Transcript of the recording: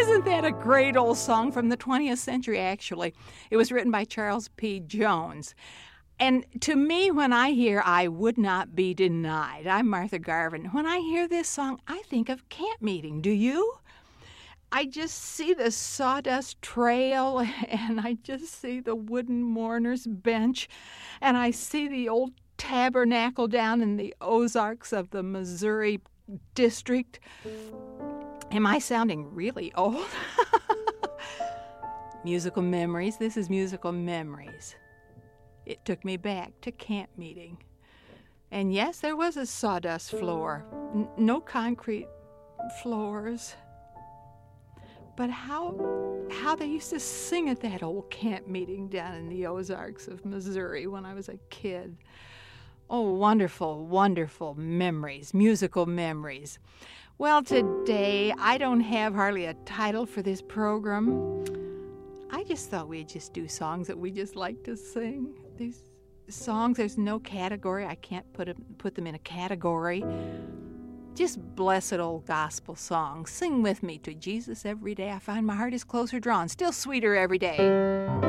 Isn't that a great old song from the 20th century, actually? It was written by Charles P. Jones. And to me, when I hear I Would Not Be Denied, I'm Martha Garvin. When I hear this song, I think of camp meeting. Do you? I just see the sawdust trail, and I just see the wooden mourner's bench, and I see the old tabernacle down in the Ozarks of the Missouri District. Am I sounding really old? Musical memories. This is musical memories. It took me back to camp meeting. And yes, there was a sawdust floor. No concrete floors. But how they used to sing at that old camp meeting down in the Ozarks of Missouri when I was a kid. Oh, wonderful, wonderful memories, musical memories. Well, today I don't have hardly a title for this program. I just thought we'd just do songs that we just like to sing. These songs, there's no category. I can't put them in a category. Just blessed old gospel songs. Sing with me to Jesus every day. I find my heart is closer drawn, still sweeter every day.